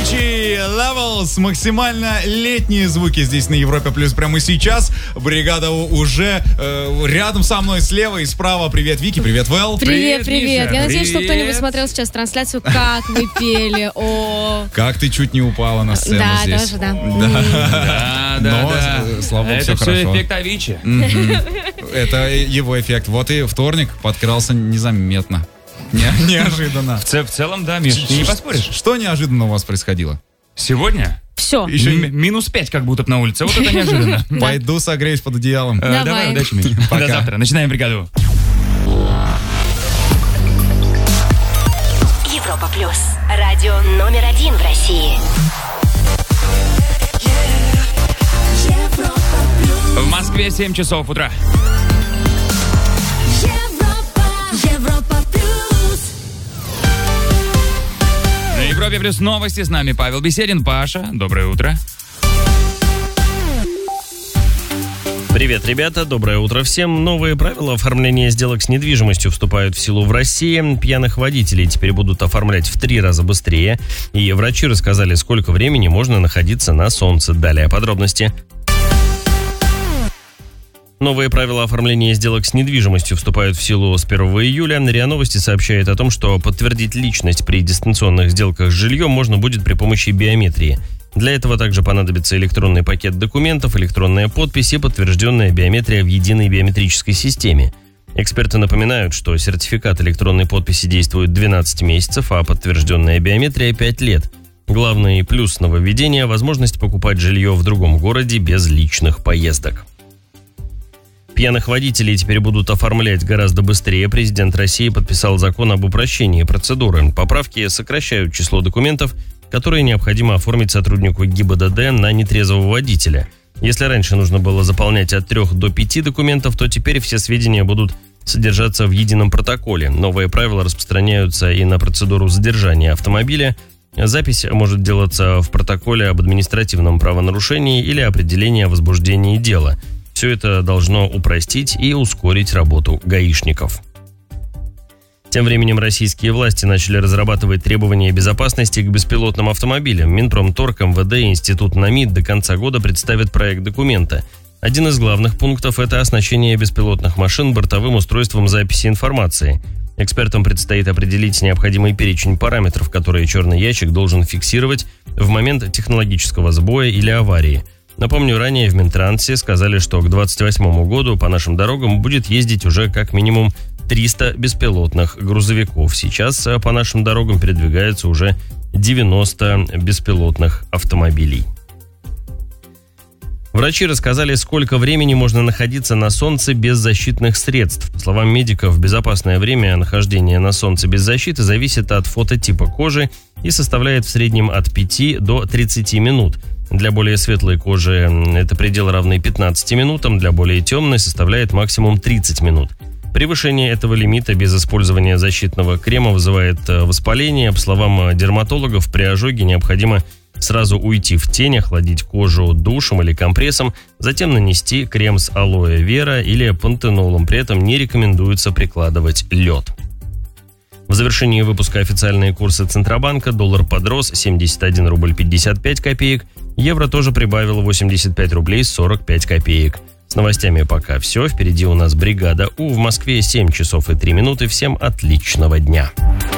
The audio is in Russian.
Avicii, Levels, максимально летние звуки здесь на Европе Плюс прямо сейчас. Бригада уже рядом со мной, слева и справа. Привет, Вики, привет, Вэл. Привет. Миша. Я надеюсь, что кто-нибудь смотрел сейчас трансляцию, как вы пели. Как ты чуть не упала на сцену здесь. Тоже, да. Но, слава богу, все хорошо. Это все эффект Авичи. Это его эффект. Вот и вторник подкрался незаметно. Неожиданно. В целом, да, Миш, ты не поспоришь. Что неожиданно у вас происходило? Сегодня? Все. Еще Минус 5 как будто на улице. Вот это неожиданно. Пойду согреюсь под одеялом. Давай. Удачи, Миш. Пока. До завтра. Начинаем бригаду. Европа Плюс. Радио номер 1 в России. В Москве 7 часов утра. Европа Плюс. На Европе Плюс новости. С нами Павел Беседин. Паша, доброе утро. Привет, ребята, доброе утро всем. Новые правила оформления сделок с недвижимостью вступают в силу в России. Пьяных водителей теперь будут оформлять в 3 раза быстрее. И врачи рассказали, сколько времени можно находиться на солнце. Далее подробности. Новые правила оформления сделок с недвижимостью вступают в силу с 1 июля. РИА Новости сообщает о том, что подтвердить личность при дистанционных сделках с жильем можно будет при помощи биометрии. Для этого также понадобится электронный пакет документов, электронная подпись и подтвержденная биометрия в единой биометрической системе. Эксперты напоминают, что сертификат электронной подписи действует 12 месяцев, а подтвержденная биометрия 5 лет. Главный плюс нововведения – возможность покупать жилье в другом городе без личных поездок. Пьяных водителей теперь будут оформлять гораздо быстрее. Президент России подписал закон об упрощении процедуры. Поправки сокращают число документов, которые необходимо оформить сотруднику ГИБДД на нетрезвого водителя. Если раньше нужно было заполнять от 3 до 5 документов, то теперь все сведения будут содержаться в едином протоколе. Новые правила распространяются и на процедуру задержания автомобиля. Запись может делаться в протоколе об административном правонарушении или определении о возбуждении дела. Все это должно упростить и ускорить работу гаишников. Тем временем российские власти начали разрабатывать требования безопасности к беспилотным автомобилям. Минпромторг, МВД и Институт НАМИД до конца года представят проект документа. Один из главных пунктов – это оснащение беспилотных машин бортовым устройством записи информации. Экспертам предстоит определить необходимый перечень параметров, которые черный ящик должен фиксировать в момент технологического сбоя или аварии. Напомню, ранее в Минтрансе сказали, что к 2028 году по нашим дорогам будет ездить уже как минимум 300 беспилотных грузовиков. Сейчас по нашим дорогам передвигаются уже 90 беспилотных автомобилей. Врачи рассказали, сколько времени можно находиться на солнце без защитных средств. По словам медиков, безопасное время нахождения на солнце без защиты зависит от фототипа кожи и составляет в среднем от 5 до 30 минут. Для более светлой кожи это предел равный 15 минутам, для более темной составляет максимум 30 минут. Превышение этого лимита без использования защитного крема вызывает воспаление. По словам дерматологов, при ожоге необходимо сразу уйти в тень, охладить кожу душем или компрессом, затем нанести крем с алоэ вера или пантенолом. При этом не рекомендуется прикладывать лед. В завершении выпуска официальные курсы Центробанка. Доллар подрос 71 рубль 55 копеек. Евро тоже прибавило 85 рублей 45 копеек. С новостями пока все. Впереди у нас бригада У. В Москве 7 часов и 3 минуты. Всем отличного дня.